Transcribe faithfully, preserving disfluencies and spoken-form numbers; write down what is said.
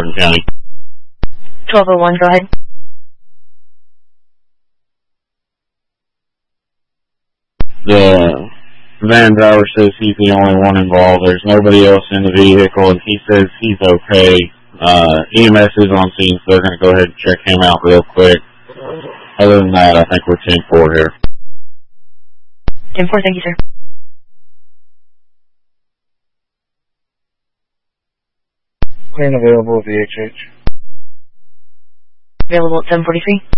Morgan County. twelve oh one, go ahead. The van driver says he's the only one involved. There's nobody else in the vehicle, and he says he's okay. Uh, E M S is on scene, so they're going to go ahead and check him out real quick. Other than that, I think we're ten four here. ten four, thank you, sir. Clean available at V H H. Available at seven forty-three.